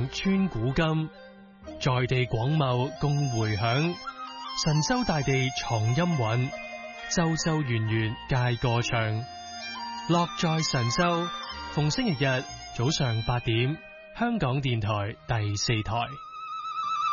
穿古今，在地廣袤共回響。神州大地藏音韻，州州縣縣皆歌唱。樂在神州，逢星期日早上8點，香港電台第4台。